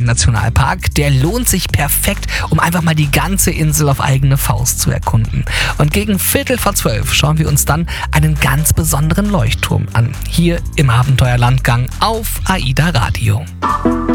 Nationalpark. Der lohnt sich perfekt, um einfach mal die ganze Insel auf eigene Faust zu erkunden. Und gegen 11:15 schauen wir uns dann einen ganz besonderen Leuchtturm an. Hier im Abenteuerlandgang auf AIDA Radio.